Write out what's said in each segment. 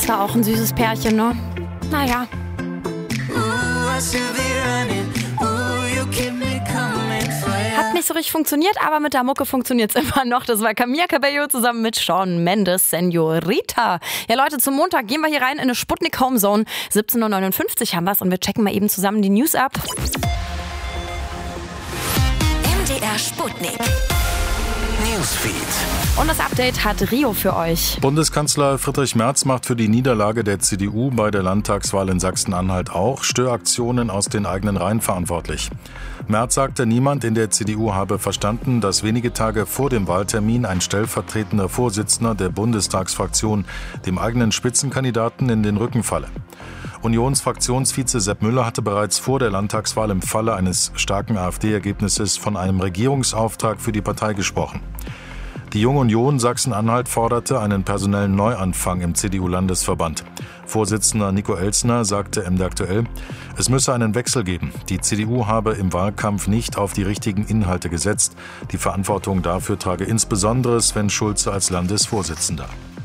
Das war auch ein süßes Pärchen, ne? Naja. Hat nicht so richtig funktioniert, aber mit der Mucke funktioniert es immer noch. Das war Camila Cabello zusammen mit Shawn Mendes, Senorita. Ja Leute, zum Montag gehen wir hier rein in eine Sputnik Home Zone. 17:59 Uhr haben wir es und wir checken mal eben zusammen die News ab. MDR Sputnik Newsfeed. Und das Update hat Rio für euch. Bundeskanzler Friedrich Merz macht für die Niederlage der CDU bei der Landtagswahl in Sachsen-Anhalt auch Störaktionen aus den eigenen Reihen verantwortlich. Merz sagte, niemand in der CDU habe verstanden, dass wenige Tage vor dem Wahltermin ein stellvertretender Vorsitzender der Bundestagsfraktion dem eigenen Spitzenkandidaten in den Rücken falle. Unionsfraktionsvize Sepp Müller hatte bereits vor der Landtagswahl im Falle eines starken AfD-Ergebnisses von einem Regierungsauftrag für die Partei gesprochen. Die Junge Union Sachsen-Anhalt forderte einen personellen Neuanfang im CDU-Landesverband. Vorsitzender Nico Elstner sagte MD Aktuell, es müsse einen Wechsel geben. Die CDU habe im Wahlkampf nicht auf die richtigen Inhalte gesetzt. Die Verantwortung dafür trage insbesondere Sven Schulze als Landesvorsitzender.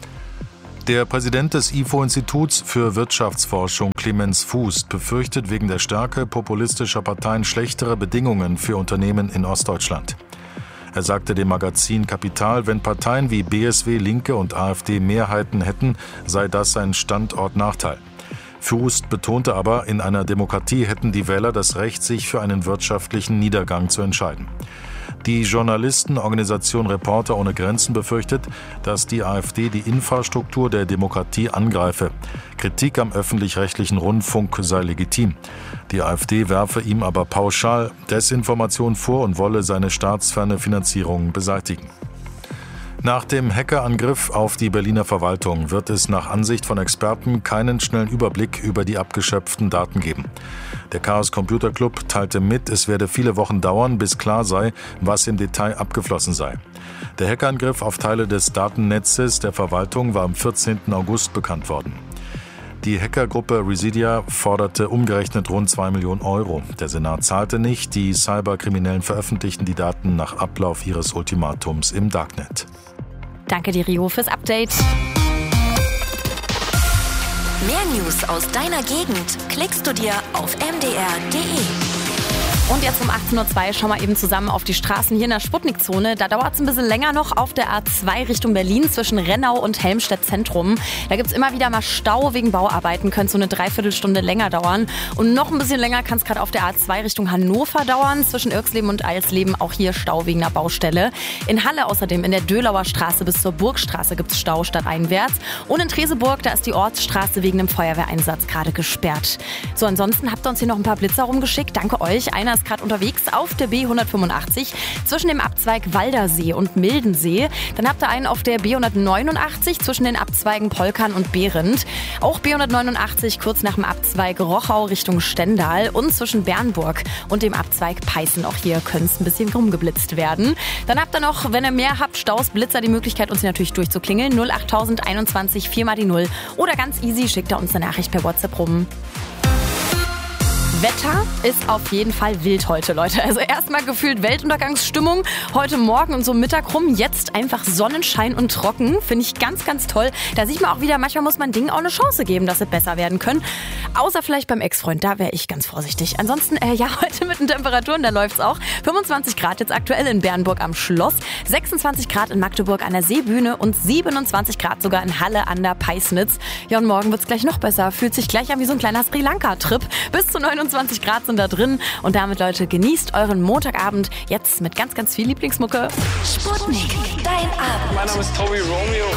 Der Präsident des IFO-Instituts für Wirtschaftsforschung, Clemens Fuß, befürchtet wegen der Stärke populistischer Parteien schlechtere Bedingungen für Unternehmen in Ostdeutschland. Er sagte dem Magazin Kapital, wenn Parteien wie BSW, Linke und AfD Mehrheiten hätten, sei das ein Standortnachteil. Fuß betonte aber, in einer Demokratie hätten die Wähler das Recht, sich für einen wirtschaftlichen Niedergang zu entscheiden. Die Journalistenorganisation Reporter ohne Grenzen befürchtet, dass die AfD die Infrastruktur der Demokratie angreife. Kritik am öffentlich-rechtlichen Rundfunk sei legitim. Die AfD werfe ihm aber pauschal Desinformation vor und wolle seine staatsferne Finanzierung beseitigen. Nach dem Hackerangriff auf die Berliner Verwaltung wird es nach Ansicht von Experten keinen schnellen Überblick über die abgeschöpften Daten geben. Der Chaos Computer Club teilte mit, es werde viele Wochen dauern, bis klar sei, was im Detail abgeflossen sei. Der Hackerangriff auf Teile des Datennetzes der Verwaltung war am 14. August bekannt worden. Die Hackergruppe Residia forderte umgerechnet rund 2 Millionen Euro. Der Senat zahlte nicht, die Cyberkriminellen veröffentlichten die Daten nach Ablauf ihres Ultimatums im Darknet. Danke dir, Rio, fürs Update. Mehr News aus deiner Gegend klickst du dir auf mdr.de. Und jetzt um 18:02 Uhr schauen wir eben zusammen auf die Straßen hier in der Sputnik-Zone. Da dauert es ein bisschen länger noch auf der A2 Richtung Berlin zwischen Rennau und Helmstedt Zentrum. Da gibt es immer wieder mal Stau wegen Bauarbeiten, könnte so eine Dreiviertelstunde länger dauern. Und noch ein bisschen länger kann es gerade auf der A2 Richtung Hannover dauern. Zwischen Irxleben und Eilsleben auch hier Stau wegen einer Baustelle. In Halle außerdem in der Dölauer Straße bis zur Burgstraße gibt es Stau stadteinwärts. Und in Treseburg, da ist die Ortsstraße wegen einem Feuerwehreinsatz gerade gesperrt. So, ansonsten habt ihr uns hier noch ein paar Blitzer rumgeschickt. Danke euch. Einer ist gerade unterwegs auf der B185 zwischen dem Abzweig Waldersee und Mildensee. Dann habt ihr einen auf der B189 zwischen den Abzweigen Polkern und Behrendt. Auch B189 kurz nach dem Abzweig Rochau Richtung Stendal und zwischen Bernburg und dem Abzweig Peißen. Auch hier könnte es ein bisschen rumgeblitzt werden. Dann habt ihr noch, wenn ihr mehr habt, Staus, Blitzer, die Möglichkeit, uns hier natürlich durchzuklingeln. 08021 4 mal die 0 oder ganz easy, schickt ihr uns eine Nachricht per WhatsApp rum. Wetter ist auf jeden Fall wild heute, Leute. Also erstmal gefühlt Weltuntergangsstimmung heute Morgen und so Mittag rum. Jetzt einfach Sonnenschein und trocken. Finde ich ganz, ganz toll. Da sieht man auch wieder, manchmal muss man Dingen auch eine Chance geben, dass sie besser werden können. Außer vielleicht beim Ex-Freund, da wäre ich ganz vorsichtig. Ansonsten, heute mit den Temperaturen, da läuft's auch. 25 Grad jetzt aktuell in Bernburg am Schloss, 26 Grad in Magdeburg an der Seebühne und 27 Grad sogar in Halle an der Peisnitz. Ja, und morgen wird's gleich noch besser. Fühlt sich gleich an wie so ein kleiner Sri Lanka-Trip. Bis zu 29 Grad sind da drin. Und damit, Leute, genießt euren Montagabend jetzt mit ganz, ganz viel Lieblingsmucke. Sputnik, dein Abend. Mein Name ist Tobi Romeo.